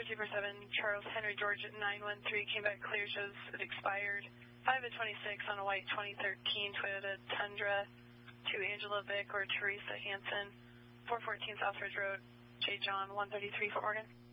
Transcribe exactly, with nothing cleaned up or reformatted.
two four seven, Charles Henry George at nine one three, came back clear, shows it expired. five at twenty-six on a white twenty thirteen Toyota Tundra to Angela Vick or Teresa Hansen, four fourteen Southridge Road, J. John, one thirty-three, Fort Morgan.